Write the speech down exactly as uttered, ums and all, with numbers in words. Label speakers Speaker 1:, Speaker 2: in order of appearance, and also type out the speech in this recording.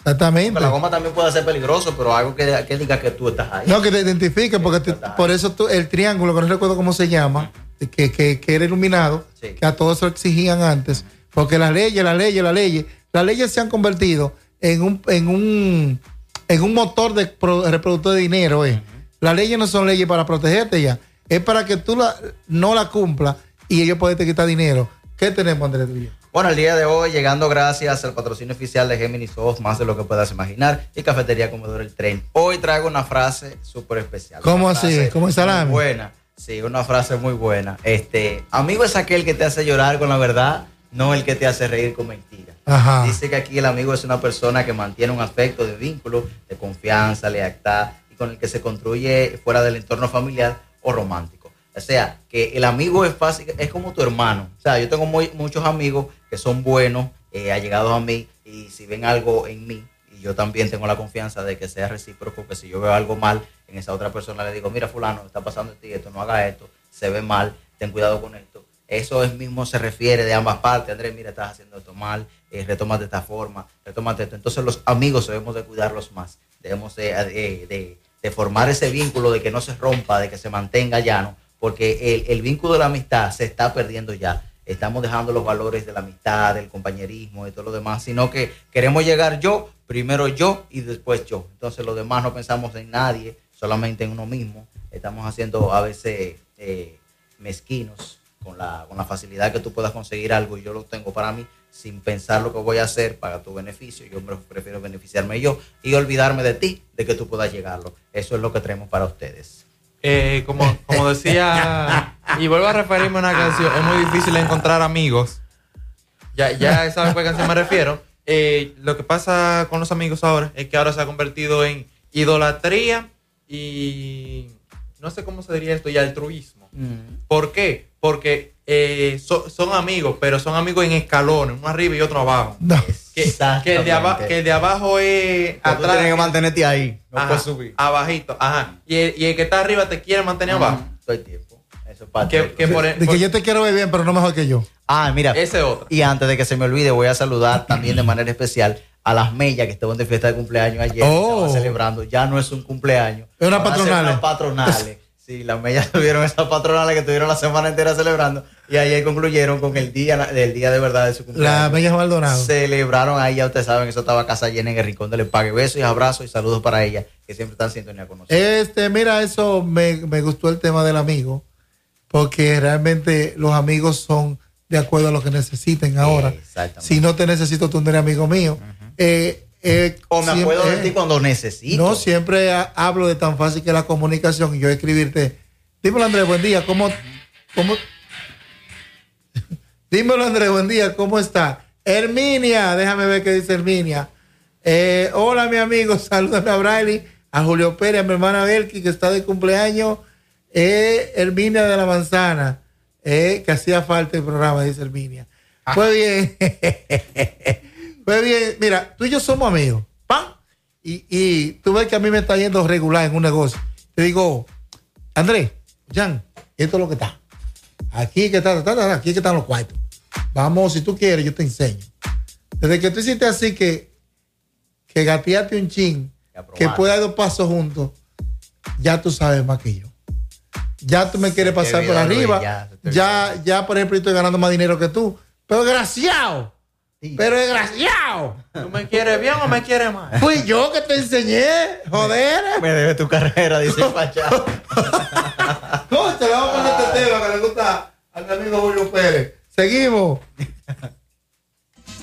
Speaker 1: Exactamente.
Speaker 2: Porque la goma también puede ser peligroso, pero algo que, que diga que tú estás ahí.
Speaker 1: No, que te identifique, porque te, por eso tú, el triángulo, que no recuerdo cómo se llama, que, que, que era iluminado, sí. Que a todos se lo exigían antes, porque las leyes, las leyes, las leyes, las leyes se han convertido en un, en un, en un motor de pro, reproductor de dinero. Eh. Uh-huh. Las leyes no son leyes para protegerte ya, es para que tú la, no la cumplas y ellos pueden te quitar dinero. ¿Qué tenemos, Andrés Díaz?
Speaker 2: Bueno, el día de hoy, llegando gracias al patrocinio oficial de Géminis Ojos, más de lo que puedas imaginar, y Cafetería Comedor El Tren. Hoy traigo una frase súper especial.
Speaker 1: ¿Cómo así? ¿Cómo es salami?
Speaker 2: Buena, sí, una frase muy buena. Este, amigo es aquel que te hace llorar con la verdad, no el que te hace reír con mentiras.
Speaker 1: Ajá.
Speaker 2: Dice que aquí el amigo es una persona que mantiene un afecto de vínculo, de confianza, lealtad, y con el que se construye fuera del entorno familiar o romántico. O sea, que el amigo es fácil, es como tu hermano. O sea, yo tengo muy, muchos amigos que son buenos, eh, allegados a mí, y si ven algo en mí, y yo también tengo la confianza de que sea recíproco, que si yo veo algo mal en esa otra persona, le digo, mira fulano, está pasando en ti esto, no haga esto, se ve mal, ten cuidado con esto. Eso es mismo se refiere de ambas partes. Andrés, mira, estás haciendo esto mal, eh, retómate de esta forma, retómate esto. Entonces los amigos debemos de cuidarlos más, debemos de, de, de, de formar ese vínculo, de que no se rompa, de que se mantenga llano, porque el, el vínculo de la amistad se está perdiendo ya. Estamos dejando los valores de la amistad, del compañerismo y todo lo demás, sino que queremos llegar yo, primero yo y después yo. Entonces los demás no pensamos en nadie, solamente en uno mismo. Estamos haciendo a veces eh, mezquinos con la, con la facilidad que tú puedas conseguir algo y yo lo tengo para mí, sin pensar lo que voy a hacer para tu beneficio. Yo prefiero beneficiarme yo y olvidarme de ti, de que tú puedas llegarlo. Eso es lo que traemos para ustedes.
Speaker 3: Eh, como, como decía, y vuelvo a referirme a una canción, es muy difícil encontrar amigos. Ya, ya sabes a qué canción me refiero. Eh, lo que pasa con los amigos ahora es que ahora se ha convertido en idolatría y no sé cómo se diría esto, y altruismo. Mm. ¿Por qué? Porque eh, so, son amigos, pero son amigos en escalones, uno arriba y otro abajo.
Speaker 1: No.
Speaker 3: Que, que, el de abajo, que el de abajo es
Speaker 2: atrás. Tú tienes que mantenerte ahí, no
Speaker 3: ajá,
Speaker 2: puedes subir.
Speaker 3: Abajito, ajá. Y el, y el que está arriba te quiere mantener
Speaker 2: ajá,
Speaker 3: abajo.
Speaker 2: Todo el tiempo. Eso es parte
Speaker 3: que,
Speaker 2: de,
Speaker 3: que por,
Speaker 1: de,
Speaker 3: por,
Speaker 1: de que yo te quiero ver bien, pero no mejor que yo.
Speaker 2: Ah, mira.
Speaker 3: Ese otro.
Speaker 2: Y antes de que se me olvide, voy a saludar también de manera especial a las Mellas que estaban de fiesta de cumpleaños ayer.
Speaker 1: Oh.
Speaker 2: Estaban celebrando. Ya no es un cumpleaños.
Speaker 1: Es una patronal.
Speaker 2: Unas patronales. Sí, las Mellas tuvieron esas patronales que tuvieron la semana entera celebrando y ayer concluyeron con el día del día de verdad de su cumpleaños.
Speaker 1: Las Mellas Maldonado.
Speaker 2: Celebraron ahí, ya ustedes saben, eso estaba casa llena en el rincón del Empague. Besos y abrazos y saludos para ellas que siempre están en sintonía con nosotros.
Speaker 1: Este, mira, eso me, me gustó el tema del amigo, porque realmente los amigos son de acuerdo a lo que necesiten ahora. Si no te necesito, tú no eres amigo mío. Uh-huh. eh, Eh,
Speaker 2: o me
Speaker 1: siempre,
Speaker 2: acuerdo de ti cuando necesito.
Speaker 1: No, siempre ha, hablo de tan fácil que la comunicación y yo escribirte. Dímelo, Andrés, buen día. ¿Cómo? cómo? Dímelo, Andrés, buen día. ¿Cómo está? Herminia, déjame ver qué dice Herminia. Eh, hola, mi amigo. Salúdame a Braille, a Julio Pérez, a mi hermana Belki, que está de cumpleaños. Eh, Herminia de la Manzana. Eh, que hacía falta el programa, dice Herminia. Ah. Fue bien. Pues bien, mira, tú y yo somos amigos, ¡pam! Y, y tú ves que a mí me está yendo regular en un negocio. Te digo, Andrés, Jan, esto es lo que está. Aquí que está, está, está, aquí que están los cuartos. Vamos, si tú quieres, yo te enseño. Desde que tú hiciste así que, que gateaste un chin, que pueda dar dos pasos juntos, ya tú sabes más que yo. Ya tú me quieres pasar por arriba. Ya, ya, ya, por ejemplo, yo estoy ganando más dinero que tú. Pero desgraciado. Sí. Pero desgraciado.
Speaker 3: ¿Tú me quieres bien o me quieres mal?
Speaker 1: Fui yo que te enseñé, joder.
Speaker 2: Me debe tu carrera, dice Pachá.
Speaker 1: No, te le vamos a poner este tema que le gusta a mi amigo Julio Pérez. Seguimos.